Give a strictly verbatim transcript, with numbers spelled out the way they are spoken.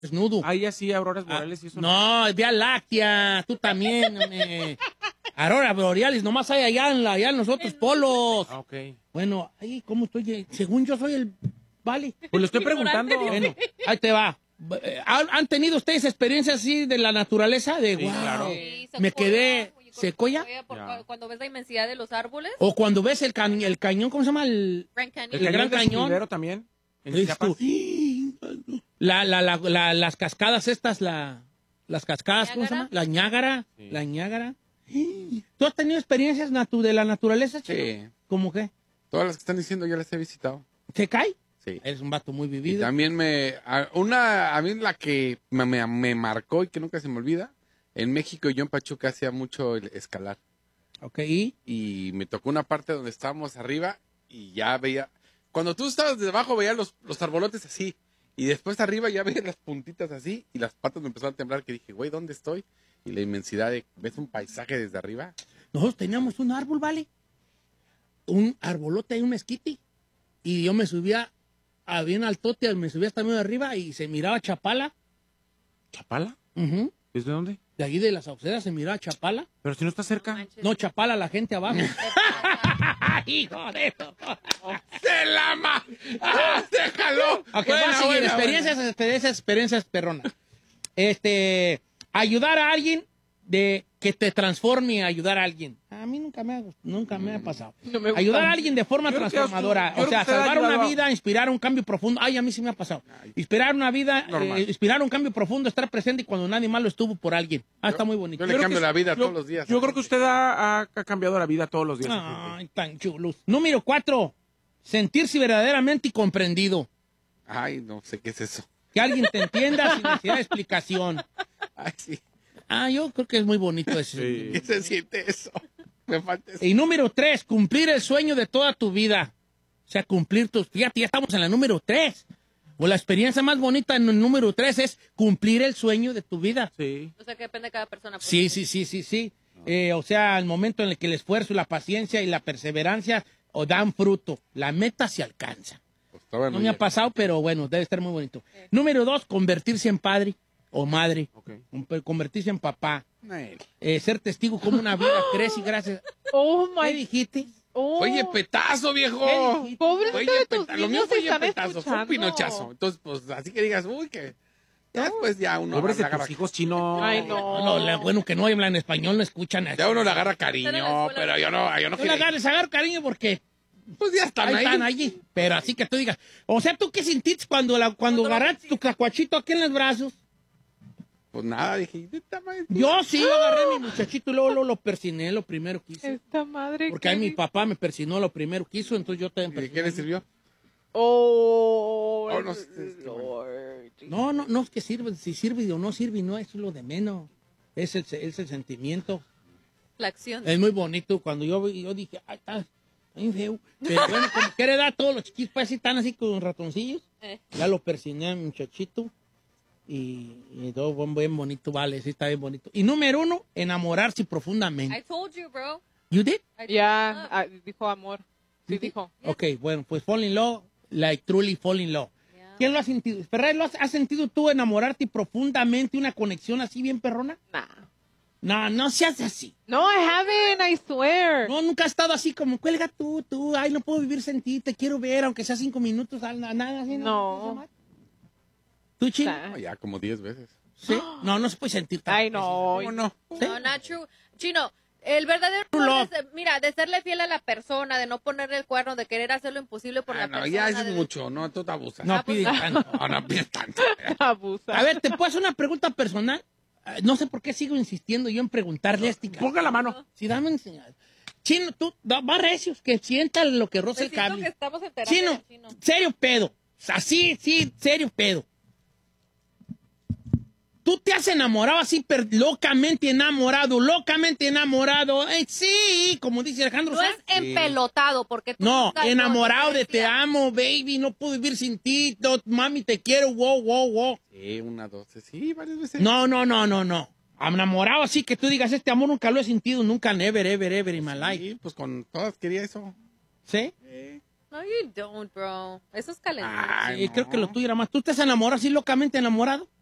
desnudo. Ahí así, auroras boreales ah, y eso. No, es Vía Láctea, tú también. me... Aurora borealis, nomás hay allá en, la, allá en los otros polos. Ah, ok. Bueno, ahí, ¿cómo estoy? Según yo soy el... Vale. Pues le estoy preguntando. Bueno, ahí te va. ¿Han han tenido ustedes experiencias así de la naturaleza? De, Sí, wow, claro. Sí, me secuoya, quedé... oye, con ¿Secuoya? por Ya. cua- Cuando ves la inmensidad de los árboles. O cuando ves el, ca el cañón, ¿cómo se llama? El, Grand Canyon. El, El Gran cañón del Cañón. Sumidero también. En Dices tú, Chiapas. la, la, la, la, las cascadas estas, la, las cascadas, ¿cómo se llama? La Ñágara. Sí. La Ñágara. ¿Tú has tenido experiencias natu de la naturaleza, chico? Sí. ¿Cómo qué? Todas las que están diciendo yo las he visitado. ¿Se cae? Sí. Eres un vato muy Y vivido. también me... a- Una, a mí la que me, me, me marcó y que nunca se me olvida, en México yo en Pachuca hacía mucho el escalar. Ok, ¿y? Y me tocó una parte donde estábamos arriba y ya veía... Cuando tú estabas debajo veías los, los arbolotes así. Y después arriba ya veías las puntitas así y las patas me empezaron a temblar que dije, güey, ¿dónde estoy? Y la inmensidad de... ¿Ves un paisaje desde arriba? Nosotros teníamos un árbol, ¿vale? Un arbolote y un mezquite. Y yo me subía a bien altote, me subía hasta medio arriba y se miraba Chapala. ¿Chapala? Ujú. ¿Es de dónde? De allí de las Saucedas se miraba Chapala. Pero si no está cerca. Manches. No, Chapala, la gente abajo. ¡Hijo de eso! ¡Se la ma! ¡Ah, se jaló! Ok, Buena, va a seguir. buena, experiencias, experiencias, experiencias perronas. Este, ayudar a alguien de que te transforme a ayudar a alguien. A mí nunca me ha, gust- nunca me ha pasado. No me gusta. Ayudar a alguien de forma Yo creo que transformadora. usted- yo O sea, creo que usted ha salvar una ayudado a- vida, inspirar un cambio profundo. Ay, a mí sí me ha pasado. Inspirar una vida, Normal. eh, inspirar un cambio profundo, estar presente cuando nadie más lo estuvo por alguien. Ah, está muy bonito. Yo le creo cambio que- la vida yo- todos los días. Yo creo que usted ha, ha- ha cambiado la vida todos los días. Ay, tan chulos. Número cuatro, sentirse verdaderamente y comprendido. Ay, no sé qué es eso. Que alguien te entienda sin necesidad de explicación. Ay, sí. Ah, yo creo que es muy bonito ese. Sí. ¿Qué se siente eso? Me falta eso. Y número tres, cumplir el sueño de toda tu vida. O sea, cumplir tus... Fíjate, ya estamos en la número tres. O la experiencia más bonita en el número tres es cumplir el sueño de tu vida. Sí. O sea, que depende de cada persona. pues. Sí, sí, sí, sí, sí. Eh, o sea, el momento en el que el esfuerzo, la paciencia y la perseverancia o dan fruto. La meta se alcanza. Pues, todavía No me ha llega. pasado, pero bueno, debe estar muy bonito. Número dos, convertirse en padre o madre. Ok. Convertirse en papá. Ay. Eh, ser testigo como una vida crece y gracias. Oh ¿Qué my. dijiste? Oh. Oye, petazo, viejo. ¿Qué dijiste? Pobrecito Oye, de tus peta- lo mío niños fue están petazo, fue un escuchando. pinochazo. Entonces, pues, así que digas, uy, que... Ya después ya uno Pobres de agarra, tus hijos chinos. Ay, no. No, la- bueno, que no hablan español, no escuchan. ya uno le agarra Están en la cariño, escuela. pero yo no, yo no No le quiero. agarres, agarro cariño porque Pues ya están ahí ahí. están allí. Pero así que tú digas, o sea, ¿tú qué sentiste cuando, la, cuando Cuando lo agarraste tu sentiste. cacuachito aquí en los brazos? Pues nada, dije, "Esta madre". Yo sí, yo agarré a mi muchachito y luego, luego lo persiné lo primero que hice. Esta madre. Porque ahí mi que- papá me persinó lo primero que hizo, entonces yo también ¿Y de persiné. qué le sirvió? Oh, Oh, no sé, Lord. No, no, no es que sirve, si sirve o no sirve, no, eso es lo de menos. Es el, es el sentimiento. La acción. Es muy bonito. Cuando yo, yo dije, ay, está, está bien feo. Pero bueno, como quiere dar todos los chiquis, pues así están así con ratoncillos. Eh. Ya lo persiné a mi muchachito. Y, y todo buen, bien bonito, vale, sí está bien bonito. Y número uno, enamorarse I profundamente. told you, bro. ¿You did? I told Ya, you. ah, dijo amor. Sí, ¿Sí? dijo. Ok, bueno, pues fall in love, like truly fall in love. Yeah. ¿Quién lo ha sentido? Ferrer, ¿lo has, has sentido tú enamorarte profundamente, una conexión así bien perrona? Nah. No, no seas así. No, I haven't, I swear. No, nunca has estado así como, cuelga tú, tú, ay, no puedo vivir sin ti, te quiero ver, aunque sea cinco minutos, al- nada así. No. ¿Tú, Chino? Nah. No, ya como diez veces. Sí. No, no se puede sentir tan. Ay, no. ¿Cómo no? ¿Sí? No, not true. Chino, el verdadero True amor love. es de- mira, de serle fiel a la persona, de no ponerle el cuerno, de querer hacer lo imposible por Ah, la no, persona. ya eso es de- mucho, no, tú te abusas. No Ah, pues, pide ah. tanto. No, no pides tanto. Abusa. A ver, ¿te puedo hacer una pregunta personal? Ah, No sé por qué sigo insistiendo yo en preguntarle a este cara. Ponga la mano. Si dame enseñar. Chino, tú, da- va recios, que sienta lo que roza Me el siento cable. que estamos en terapia Chino, de chino. serio pedo. Así, sí, serio pedo. Tú te has enamorado así, per- locamente enamorado, locamente enamorado. Eh, sí, como dice Alejandro No Sanz. es empelotado, porque tú No, nunca- enamorado yo de te decía, amo, baby, no puedo vivir sin ti, no, mami, te quiero, wow, wow, wow. Sí, una, dos, sí, varias veces. No, no, no, no, no. Enamorado así que tú digas, este amor nunca lo he sentido, nunca, never, ever, ever in my life. Sí, pues con todas quería eso. ¿Sí? No, you don't, bro. Eso es calentar. Ay, Sí, no. creo que lo tuyo era más. ¿Tú te has enamorado así locamente enamorado?